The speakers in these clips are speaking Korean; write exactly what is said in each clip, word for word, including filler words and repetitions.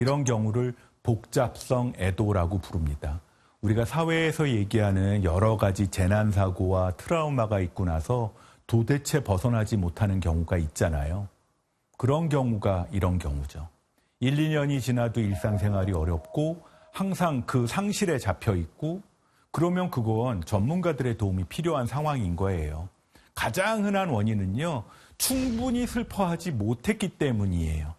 이런 경우를 복잡성 애도라고 부릅니다. 우리가 사회에서 얘기하는 여러 가지 재난사고와 트라우마가 있고 나서 도대체 벗어나지 못하는 경우가 있잖아요. 그런 경우가 이런 경우죠. 일, 이 년이 지나도 일상생활이 어렵고 항상 그 상실에 잡혀 있고 그러면 그건 전문가들의 도움이 필요한 상황인 거예요. 가장 흔한 원인은요, 충분히 슬퍼하지 못했기 때문이에요.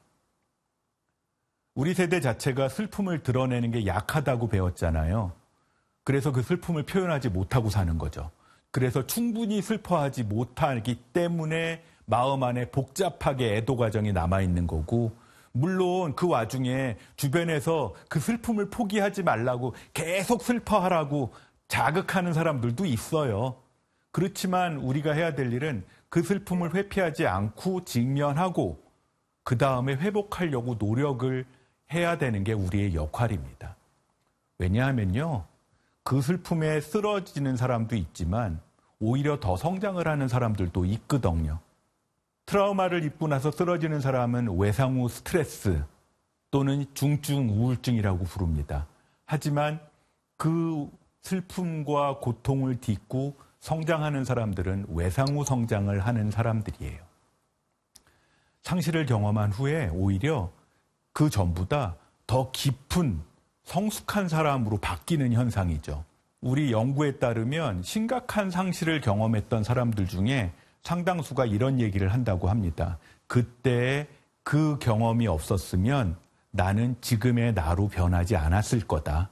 우리 세대 자체가 슬픔을 드러내는 게 약하다고 배웠잖아요. 그래서 그 슬픔을 표현하지 못하고 사는 거죠. 그래서 충분히 슬퍼하지 못하기 때문에 마음 안에 복잡하게 애도 과정이 남아있는 거고, 물론 그 와중에 주변에서 그 슬픔을 포기하지 말라고 계속 슬퍼하라고 자극하는 사람들도 있어요. 그렇지만 우리가 해야 될 일은 그 슬픔을 회피하지 않고 직면하고 그 다음에 회복하려고 노력을 해야 되는 게 우리의 역할입니다. 왜냐하면요, 그 슬픔에 쓰러지는 사람도 있지만 오히려 더 성장을 하는 사람들도 있거든요. 트라우마를 입고 나서 쓰러지는 사람은 외상 후 스트레스 또는 중증 우울증이라고 부릅니다. 하지만 그 슬픔과 고통을 딛고 성장하는 사람들은 외상 후 성장을 하는 사람들이에요. 상실을 경험한 후에 오히려 그 전보다 더 깊은 성숙한 사람으로 바뀌는 현상이죠. 우리 연구에 따르면 심각한 상실을 경험했던 사람들 중에 상당수가 이런 얘기를 한다고 합니다. 그때 그 경험이 없었으면 나는 지금의 나로 변하지 않았을 거다.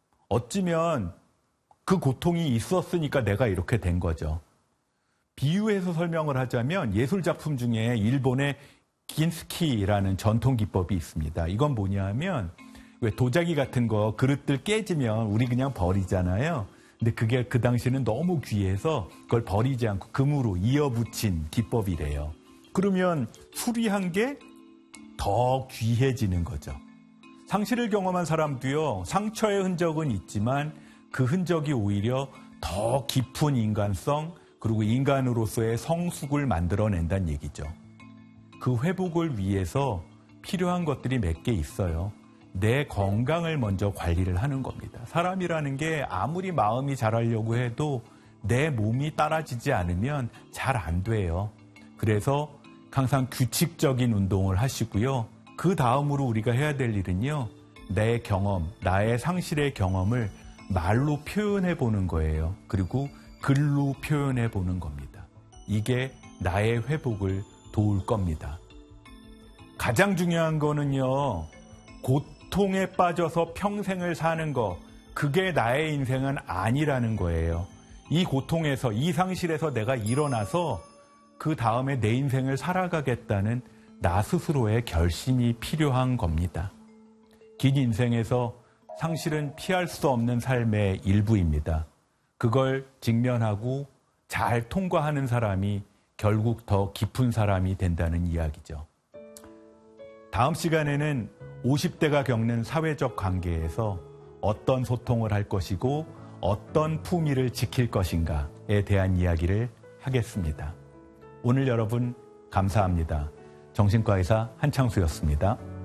어찌면 그 고통이 있었으니까 내가 이렇게 된 거죠. 비유해서 설명을 하자면 예술작품 중에 일본의 긴스키라는 전통 기법이 있습니다. 이건 뭐냐 하면 왜 도자기 같은 거 그릇들 깨지면 우리 그냥 버리잖아요. 근데 그게 그 당시에는 너무 귀해서 그걸 버리지 않고 금으로 이어붙인 기법이래요. 그러면 수리한 게 더 귀해지는 거죠. 상실을 경험한 사람도요, 상처의 흔적은 있지만 그 흔적이 오히려 더 깊은 인간성 그리고 인간으로서의 성숙을 만들어낸다는 얘기죠. 그 회복을 위해서 필요한 것들이 몇 개 있어요. 내 건강을 먼저 관리를 하는 겁니다. 사람이라는 게 아무리 마음이 자라려고 해도 내 몸이 따라지지 않으면 잘 안 돼요. 그래서 항상 규칙적인 운동을 하시고요. 그 다음으로 우리가 해야 될 일은요, 내 경험, 나의 상실의 경험을 말로 표현해 보는 거예요. 그리고 글로 표현해 보는 겁니다. 이게 나의 회복을 도울 겁니다. 가장 중요한 거는요, 고통에 빠져서 평생을 사는 거, 그게 나의 인생은 아니라는 거예요. 이 고통에서, 이 상실에서 내가 일어나서 그 다음에 내 인생을 살아가겠다는 나 스스로의 결심이 필요한 겁니다. 긴 인생에서 상실은 피할 수 없는 삶의 일부입니다. 그걸 직면하고 잘 통과하는 사람이 결국 더 깊은 사람이 된다는 이야기죠. 다음 시간에는 오십 대가 겪는 사회적 관계에서 어떤 소통을 할 것이고 어떤 품위를 지킬 것인가에 대한 이야기를 하겠습니다. 오늘 여러분 감사합니다. 정신과 의사 한창수였습니다.